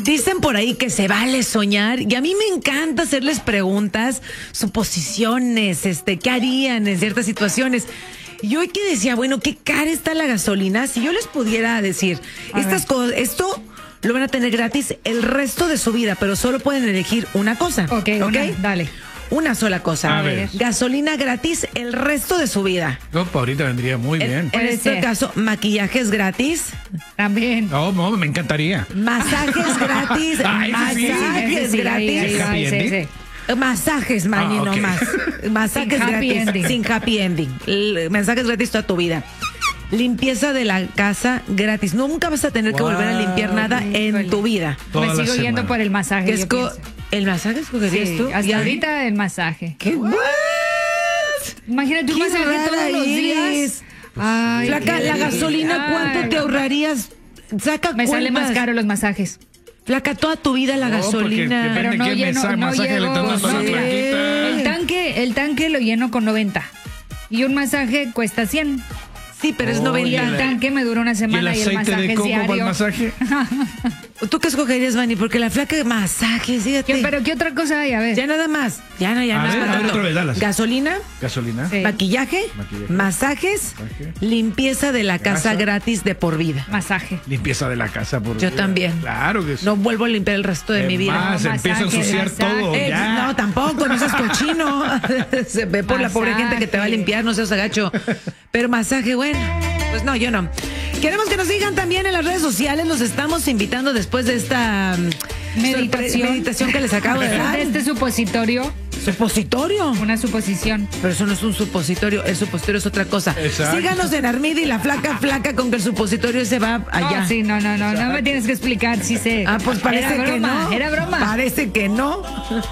Dicen por ahí que se vale soñar y a mí me encanta hacerles preguntas, suposiciones, qué harían en ciertas situaciones. Y hoy que decía, bueno, qué cara está la gasolina, si yo les pudiera decir, estas cosas, esto lo van a tener gratis el resto de su vida, pero solo pueden elegir una cosa. Ok, dale. Una sola cosa. A ver. Gasolina gratis el resto de su vida. No, pa, ahorita vendría muy bien. En este caso, maquillajes gratis. También. No, me encantaría. Masajes gratis. Masajes gratis. Masajes, Manny, ok. no más. Masajes Sin happy gratis. ending. Sin happy ending. Mensajes gratis toda tu vida. Limpieza de la casa gratis. Nunca vas a tener que volver a limpiar nada en tu vida. Toda Me la sigo yendo semana. por el masaje. ¿Qué yo pienso. ¿El masaje escogerías Sí, tú? hasta ¿Y ahorita el masaje. ¿Qué? Imagínate un Qué masaje rara todos los días. eres. Ay, Flaca, qué la rico. gasolina, ¿cuánto te ahorrarías? Saca Me sale cuentas. más caro los masajes. Flaca, toda tu vida la No, porque gasolina. depende Pero no qué lleno, no masaje le están llego, dando a la no, mira, flaquita. el tanque lo lleno con 90. Y un masaje cuesta 100. Sí, pero es Y 90. el tanque me dura una ¿Y el semana y el, aceite masaje de es coco para el diario. masaje? ¿Tú qué escogerías, Manny? Porque la flaca de masajes, fíjate. Pero ¿qué otra cosa hay? A ver. Ya nada más. Ya A nada ver, más. otra vez, dalas. Gasolina, Gasolina. Sí. maquillaje, masajes, limpieza de la casa gratis de por vida. Masaje. Limpieza de la casa. Por Yo también. Claro que sí. No vuelvo a limpiar el resto de mi vida. Más, se No, empieza a masaje, ensuciar masaje. todo. Ya. No, tampoco, no seas cochino. Se ve por la pobre gente que te va a limpiar, no seas agacho. Pero masaje, bueno, pues no, yo no. Queremos que nos digan también en las redes sociales, los estamos invitando después de esta meditación que les acabo de dar. De este supositorio, Supositorio. una suposición. Pero eso no es un supositorio, el supositorio es otra cosa. Exacto. Síganos en Armida y la flaca con que el supositorio se va allá. No, sí, no me tienes que explicar, sí sé. Ah, pues parece Era que broma, no. Era broma. Parece que no.